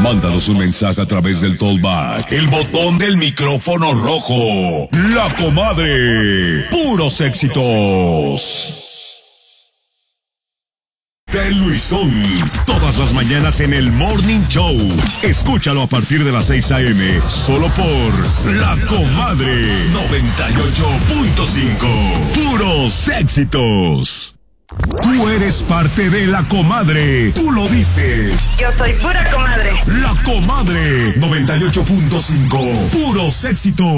Mándanos un mensaje a través del Tollback, el botón del micrófono rojo. La Comadre. Puros éxitos. El Luisón, todas las mañanas en el Morning Show. Escúchalo a partir de las 6 a.m. solo por La Comadre 98.5. Puros éxitos. Tú eres parte de La Comadre. Tú lo dices. Yo soy pura comadre. La Comadre 98.5. Puros éxitos.